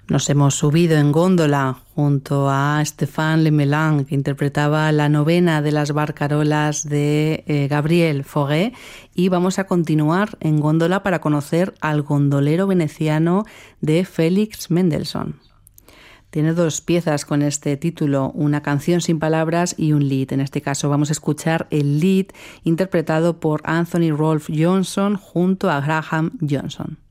Nos hemos subido en góndola junto a Stéphane Le Mellin, que interpretaba la novena de las barcarolas de Gabriel Fauré, y vamos a continuar en góndola para conocer al gondolero veneciano de Félix Mendelssohn. Tiene dos piezas con este título, una canción sin palabras y un lead. En este caso vamos a escuchar el lead interpretado por Anthony Rolfe Johnson junto a Graham Johnson.